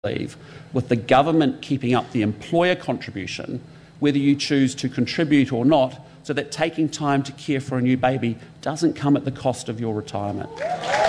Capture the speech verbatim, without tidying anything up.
leave, with the government keeping up the employer contribution, whether you choose to contribute or not, so that taking time to care for a new baby doesn't come at the cost of your retirement.